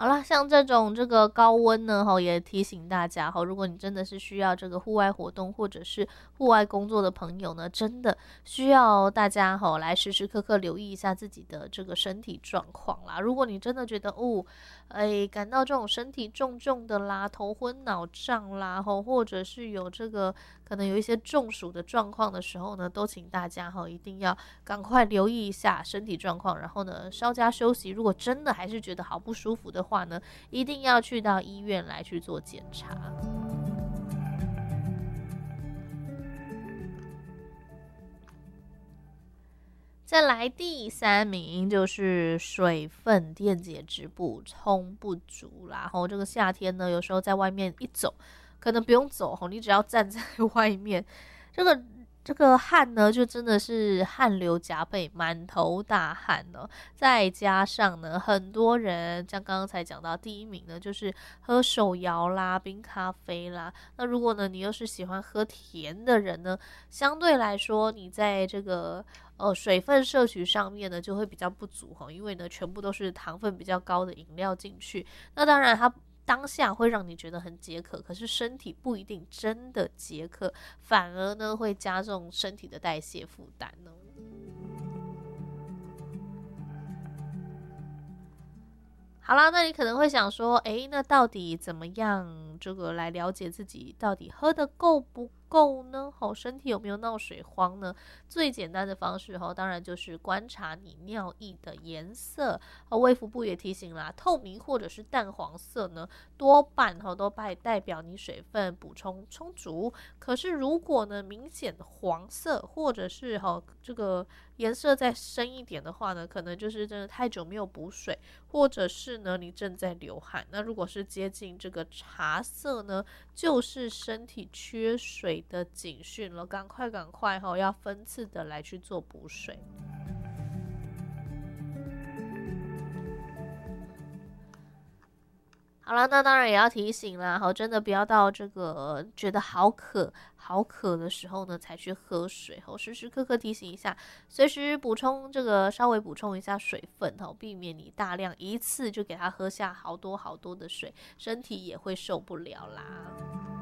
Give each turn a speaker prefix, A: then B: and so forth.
A: 好啦，像这个高温呢，也提醒大家如果你真的是需要这个户外活动或者是户外工作的朋友呢，真的需要大家来时时刻刻留意一下自己的这个身体状况啦。如果你真的觉得感到这种身体重重的啦，头昏脑胀啦，或者是有这个可能有一些中暑的状况的时候呢，都请大家一定要赶快留意一下身体状况，然后呢稍加休息。如果真的还是觉得好不舒服的话呢，一定要去到医院来去做检查。再来第3名就是水分电解质补充不足啦。这个夏天呢，有时候在外面一走，可能不用走，你只要站在外面，这个汗呢，就真的是汗流浃背，满头大汗哦。再加上呢，很多人像刚刚才讲到第1名呢，就是喝手摇啦、冰咖啡啦。那如果呢，你又是喜欢喝甜的人呢，相对来说，你在这个水分摄取上面呢，就会比较不足因为呢，全部都是糖分比较高的饮料进去。那当然它当下会让你觉得很解渴，可是身体不一定真的解渴，反而呢会加重身体的代谢负担呢。好啦，那你可能会想说，那到底怎么样这个来了解自己到底喝得够不够呢？身体有没有闹水荒呢？最简单的方式当然就是观察你尿液的颜色。卫福部也提醒啦，透明或者是淡黄色呢，多半都代表你水分补充充足。可是如果呢明显黄色，或者是这个颜色再深一点的话呢，可能就是真的太久没有补水，或者是呢你正在流汗。那如果是接近这个茶色呢，就是身体缺水的警讯了，赶快要分次的来去做补水。好了，那当然也要提醒啦，真的不要到这个觉得好渴的时候呢，才去喝水，时时刻刻提醒一下，随时补充稍微补充一下水分，避免你大量一次就给它喝下好多的水，身体也会受不了啦。